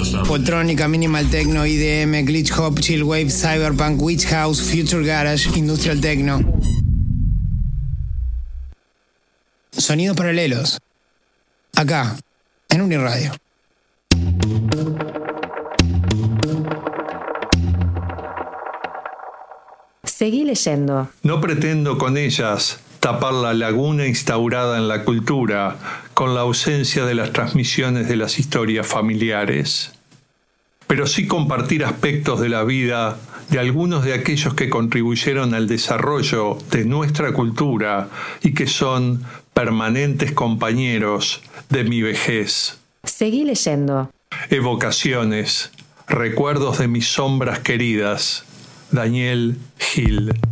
Poltrónica, Minimal Techno, IDM, Glitch Hop, Chill Wave, Cyberpunk, Witch House, Future Garage, Industrial Techno. Sonidos paralelos. Acá, en Uniradio. Seguí leyendo. No pretendo con ellas tapar la laguna instaurada en la cultura con la ausencia de las transmisiones de las historias familiares, pero sí compartir aspectos de la vida de algunos de aquellos que contribuyeron al desarrollo de nuestra cultura y que son permanentes compañeros de mi vejez. Seguí leyendo. Evocaciones, recuerdos de mis sombras queridas. Daniel Gil.